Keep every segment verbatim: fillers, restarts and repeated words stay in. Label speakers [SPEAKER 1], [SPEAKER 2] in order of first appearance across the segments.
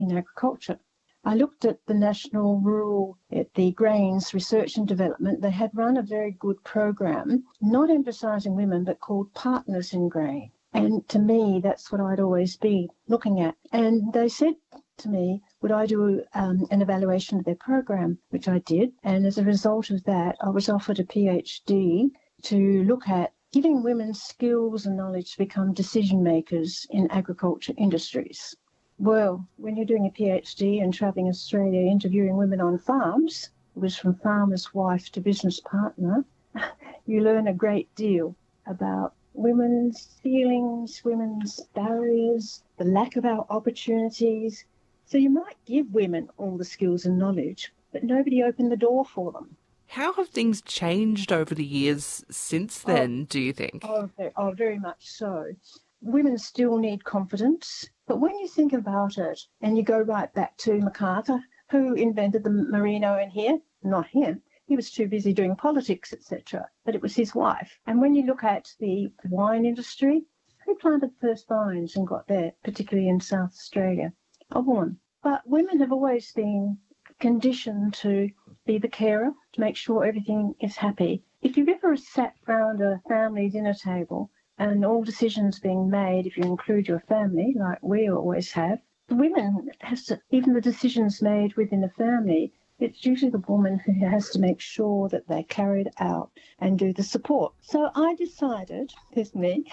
[SPEAKER 1] in agriculture. I looked at the National Rural, at the Grains Research and Development. They had run a very good program, not emphasising women, but called Partners in Grain. And to me, that's what I'd always be looking at. And they said to me, would I do um, an evaluation of their program, which I did. And as a result of that, I was offered a PhD to look at giving women skills and knowledge to become decision makers in agriculture industries. Well, when you're doing a PhD and travelling Australia interviewing women on farms, it was from farmer's wife to business partner, you learn a great deal about women's feelings, women's barriers, the lack of our opportunities. So you might give women all the skills and knowledge, but nobody opened the door for them.
[SPEAKER 2] How have things changed over the years since then, oh, do you think?
[SPEAKER 1] Oh, oh, very much so. Women still need confidence, but when you think about it, and you go right back to MacArthur, who invented the merino in here? Not him. He was too busy doing politics, et cetera, but it was his wife. And when you look at the wine industry, who planted the first vines and got there, particularly in South Australia? A woman. But women have always been conditioned to be the carer, to make sure everything is happy. If you've ever sat round a family dinner table and all decisions being made, if you include your family, like we always have, the women has to, even the decisions made within the family, it's usually the woman who has to make sure that they're carried out and do the support. So I decided, here's me,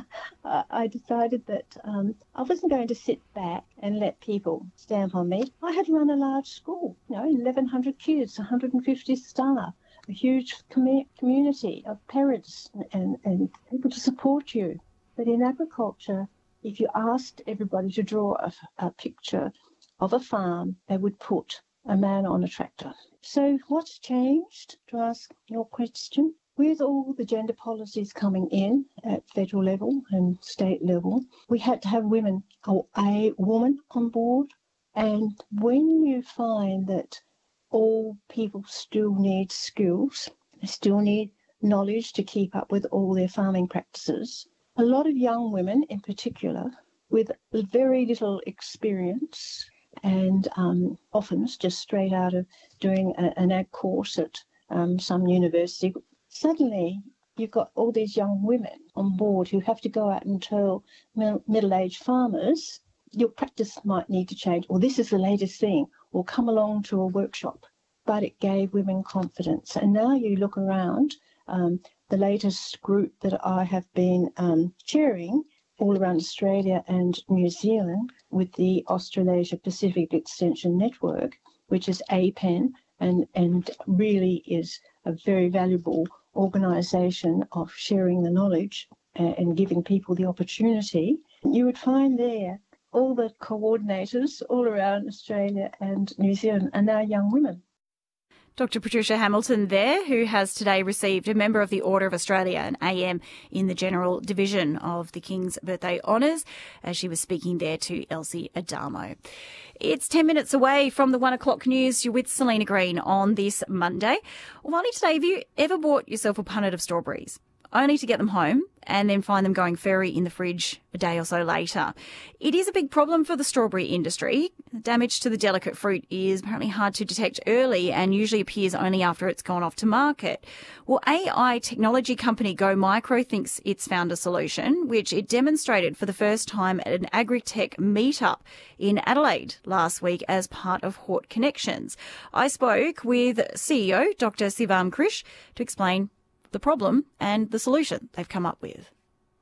[SPEAKER 1] I decided that um, I wasn't going to sit back and let people stamp on me. I had run a large school, you know, eleven hundred kids, one hundred fifty staff, a huge com- community of parents and, and people to support you. But in agriculture, if you asked everybody to draw a, a picture of a farm, they would put a man on a tractor. So what's changed, to ask your question? With all the gender policies coming in at federal level and state level, we had to have women or a woman on board. And when you find that all people still need skills, they still need knowledge to keep up with all their farming practices, a lot of young women in particular with very little experience and um, often just straight out of doing a, an ag course at um, some university, suddenly you've got all these young women on board who have to go out and tell middle-aged farmers, your practice might need to change, or this is the latest thing, or come along to a workshop. But it gave women confidence. And now you look around, um, the latest group that I have been um, chairing all around Australia and New Zealand with the Australasia Pacific Extension Network, which is A P E N, and, and really is a very valuable organisation of sharing the knowledge and, and giving people the opportunity. You would find there all the coordinators all around Australia and New Zealand are now young women.
[SPEAKER 3] Doctor Patricia Hamilton there, who has today received a Member of the Order of Australia, an A M in the General Division of the King's Birthday Honours, as she was speaking there to Elsie Adamo. It's ten minutes away from the one o'clock news. You're with Selena Green on this Monday. Wally, today, have you ever bought yourself a punnet of strawberries, only to get them home and then find them going fairy in the fridge a day or so later? It is a big problem for the strawberry industry. Damage to the delicate fruit is apparently hard to detect early and usually appears only after it's gone off to market. Well, A I technology company Go Micro thinks it's found a solution, which it demonstrated for the first time at an Agritech meetup in Adelaide last week as part of Hort Connections. I spoke with C E O Doctor Sivam Krish to explain the problem and the solution they've come up with.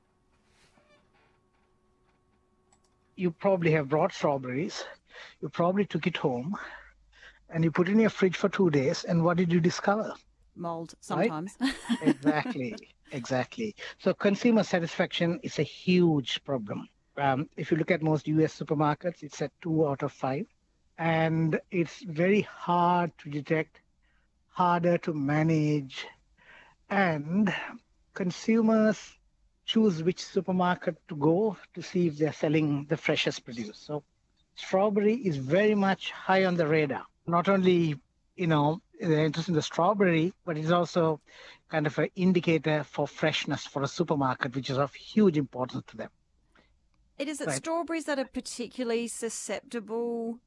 [SPEAKER 4] You probably have brought strawberries, you probably took it home, and you put it in your fridge for two days, and what did you discover?
[SPEAKER 3] Mold, sometimes.
[SPEAKER 4] Right? Exactly, exactly. So consumer satisfaction is a huge problem. Um, if you look at most U S supermarkets, it's at two out of five, and it's very hard to detect, harder to manage, and consumers choose which supermarket to go to see if they're selling the freshest produce. So strawberry is very much high on the radar. Not only, you know, they're interested in the strawberry, but it's also kind of an indicator for freshness for a supermarket, which is of huge importance to them.
[SPEAKER 3] It is it
[SPEAKER 4] Right.
[SPEAKER 3] strawberries that are particularly susceptible